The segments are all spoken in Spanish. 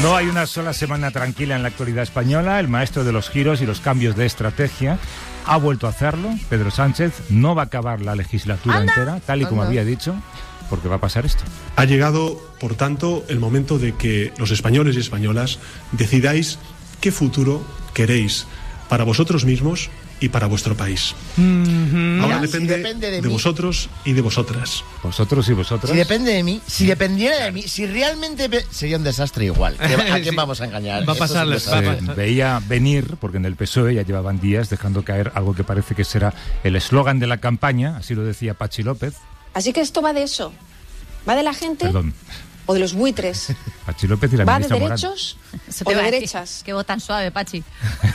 No hay una sola semana tranquila en la actualidad española. El maestro de los giros y los cambios de estrategia ha vuelto a hacerlo. Pedro Sánchez no va a acabar la legislatura entera, tal y como había dicho, porque va a pasar esto. Ha llegado, por tanto, el momento de que los españoles y españolas decidáis qué futuro queréis para vosotros mismos y para vuestro país. Ahora depende de vosotros y de vosotras. Vosotros y vosotras. Si depende de mí, si dependiera de mí, si realmente sería un desastre igual. ¿A quién vamos a engañar? Va a pasarles. Veía venir, porque en el PSOE ya llevaban días dejando caer algo que parece que será el eslogan de la campaña, así lo decía Patxi López. Así que esto va de eso. Va de la gente. Perdón. O de los buitres. Patxi López y la ¿Va de ministra derechos o de derechas? Qué voz tan suave, Patxi.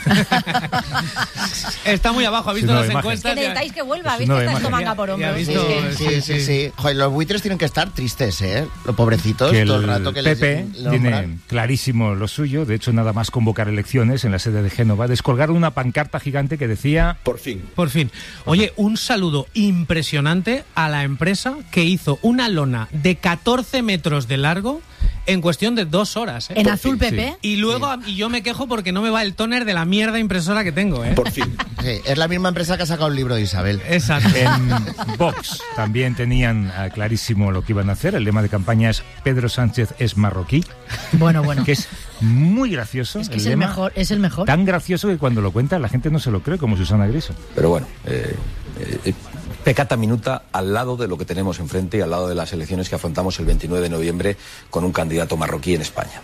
Está muy abajo, ha visto las encuestas. Que necesitáis que vuelva, ¿habéis que está esto manga por hombro? Sí. Joder, los buitres tienen que estar tristes, los pobrecitos, que todo el rato que PP les tiene clarísimo lo suyo. De hecho, nada más convocar elecciones en la sede de Génova, descolgar una pancarta gigante que decía... Por fin. Por fin. Oye, un saludo impresionante a la empresa que hizo una lona de 14 metros de largo en cuestión de 2 horas. En azul PP. Sí. Y luego y yo me quejo porque no me va el tóner de la mierda impresora que tengo. Por fin. Sí, es la misma empresa que ha sacado el libro de Isabel. Exacto. En Vox también tenían clarísimo lo que iban a hacer. El lema de campaña es Pedro Sánchez es marroquí. Bueno. Que es muy gracioso. Es que es el mejor. Tan gracioso que cuando lo cuenta la gente no se lo cree, como Susana Griso. Pero bueno, peccata minuta al lado de lo que tenemos enfrente y al lado de las elecciones que afrontamos el 29 de noviembre con un candidato marroquí en España.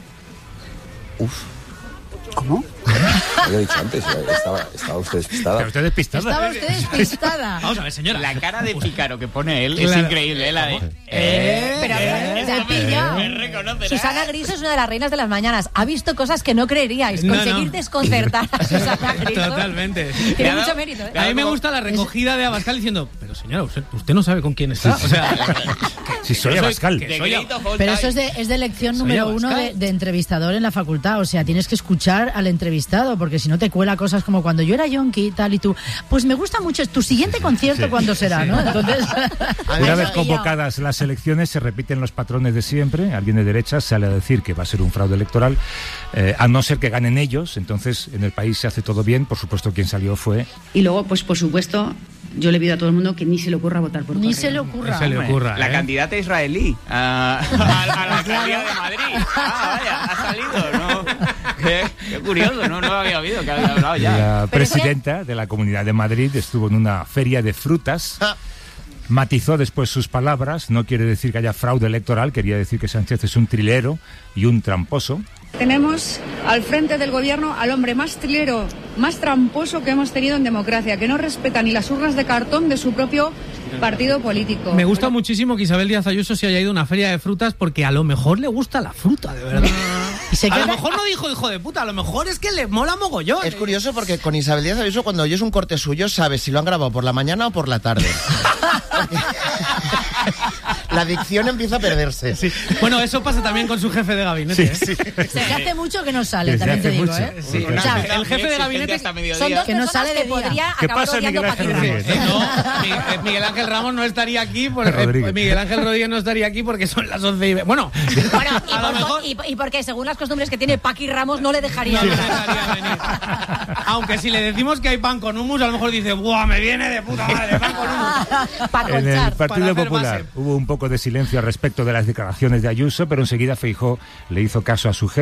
¿Cómo? Lo había dicho antes, estaba usted despistada. Pero usted despistada. Estaba usted despistada. Vamos a ver, señora. La cara de pícaro que pone él es increíble, la de... Pero te pilla. Susana Griso es una de las reinas de las mañanas. Ha visto cosas que no creeríais. Conseguir desconcertar a Susana Griso. Totalmente. Tiene mucho mérito, A mí me gusta la recogida de Abascal diciendo, pero señora, usted no sabe con quién está. O sea, si soy Abascal. Pero eso es de lección número 1 de entrevistador en la facultad. O sea, tienes que escuchar al entrevistado, porque si no te cuela cosas como cuando yo era yonki y tal, y tú, pues me gusta mucho, tu siguiente concierto cuándo será, ¿no? Entonces, una vez convocadas las elecciones se repiten los patrones de siempre. Alguien de derecha sale a decir que va a ser un fraude electoral, a no ser que ganen ellos. Entonces en el país se hace todo bien. Por supuesto, quien salió fue... Y luego, pues por supuesto, yo le pido a todo el mundo que ni se le ocurra votar por correo. Ni se le ocurra. La candidata israelí a la alcaldía de Madrid. Vaya, ha salido, ¿no? Qué curioso, no había oído que había hablado ya. La presidenta de la Comunidad de Madrid estuvo en una feria de frutas. Matizó después sus palabras. No quiere decir que haya fraude electoral, quería decir que Sánchez es un trilero y un tramposo. Tenemos al frente del gobierno al hombre más trilero, más tramposo que hemos tenido en democracia, que no respeta ni las urnas de cartón de su propio partido político. Me gusta muchísimo que Isabel Díaz Ayuso se haya ido a una feria de frutas porque a lo mejor le gusta la fruta, de verdad. A lo mejor no dijo hijo de puta, a lo mejor es que le mola mogollón. Es curioso porque con Isabel Díaz Ayuso, cuando oyes un corte suyo, sabes si lo han grabado por la mañana o por la tarde. La dicción empieza a perderse. Sí. Bueno, eso pasa también con su jefe de gabinete. Sí. Se hace mucho que no sale, también te digo, ¿eh? Sí. O sea, el jefe de gabinete son dos que no sale de podría acabar odiando a Paqui Ramos. No, Miguel Ángel Ramos no estaría aquí, Miguel Ángel Rodríguez no estaría aquí porque son las 11:20. Bueno, y porque según las costumbres que tiene Paqui Ramos no le dejaría venir. Aunque si le decimos que hay pan con hummus, a lo mejor dice, ¡buah, me viene de puta madre, pan con hummus! En el Partido Popular hubo un poco de silencio al respecto de las declaraciones de Ayuso, pero enseguida Feijóo le hizo caso a su jefe.